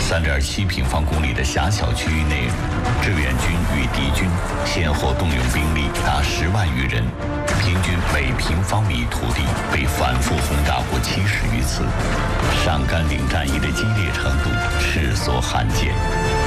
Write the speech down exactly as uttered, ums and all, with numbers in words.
三点七平方公里的狭小区域内，志愿军与敌军先后动用兵力达十万余人，平均每平方米土地被反复轰炸过七十余次，上甘岭战役的激烈程度世所罕见。